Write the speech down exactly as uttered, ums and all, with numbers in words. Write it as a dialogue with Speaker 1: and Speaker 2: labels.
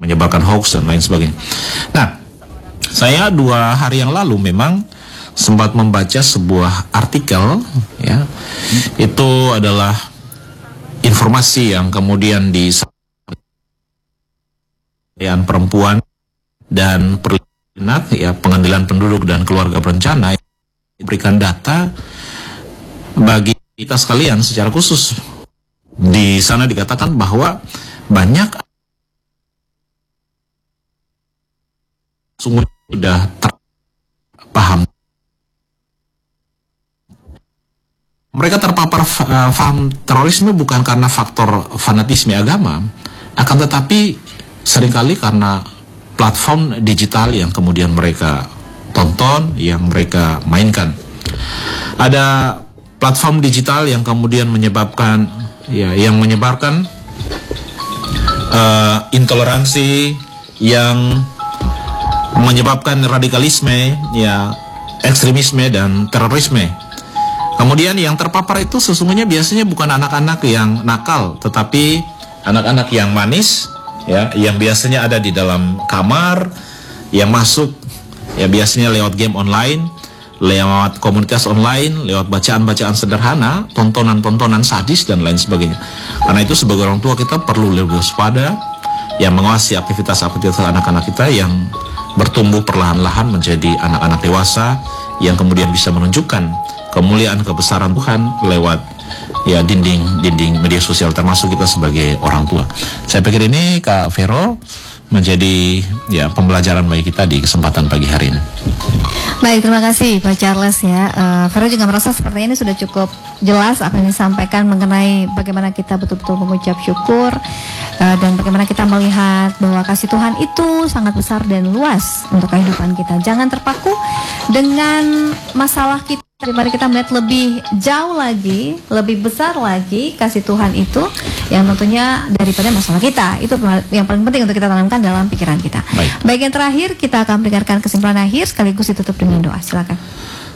Speaker 1: menyebarkan hoax dan lain sebagainya. Nah, saya dua hari yang lalu memang sempat membaca sebuah artikel, ya, itu adalah informasi yang kemudian disampaikan perempuan dan perlindungan, ya, pengadilan penduduk dan keluarga berencana memberikan data bagi kita sekalian secara khusus. Di sana dikatakan bahwa banyak sungguh sudah terpaham. Mereka terpapar faham terorisme bukan karena faktor fanatisme agama, akan tetapi seringkali karena platform digital yang kemudian mereka tonton, yang mereka mainkan. Ada platform digital yang kemudian menyebabkan, ya, yang menyebarkan uh, intoleransi, yang menyebabkan radikalisme, ya, ekstremisme dan terorisme. Kemudian yang terpapar itu sesungguhnya biasanya bukan anak-anak yang nakal, tetapi anak-anak yang manis, ya, yang biasanya ada di dalam kamar, yang masuk, ya, biasanya lewat game online, lewat komunitas online, lewat bacaan-bacaan sederhana, tontonan-tontonan sadis dan lain sebagainya. Karena itu sebagai orang tua kita perlu lebih waspada, yang mengawasi aktivitas-aktivitas anak-anak kita yang bertumbuh perlahan-lahan menjadi anak-anak dewasa yang kemudian bisa menunjukkan kemuliaan kebesaran Tuhan lewat, ya, dinding-dinding media sosial, termasuk kita sebagai orang tua. Saya pikir ini, Kak Vero, menjadi, ya, pembelajaran bagi kita di kesempatan pagi hari ini.
Speaker 2: Baik, terima kasih Pak Charles, ya. Uh, Vero juga merasa seperti ini sudah cukup jelas apa yang disampaikan mengenai bagaimana kita betul-betul mengucap syukur, uh, dan bagaimana kita melihat bahwa kasih Tuhan itu sangat besar dan luas untuk kehidupan kita. Jangan terpaku dengan masalah kita. Mari kita melihat lebih jauh lagi, lebih besar lagi kasih Tuhan itu, yang tentunya daripada masalah kita. Itu yang paling penting untuk kita tanamkan dalam pikiran kita. Baik, Baik yang terakhir kita akan mendengarkan kesimpulan akhir sekaligus ditutup dengan doa. Silakan.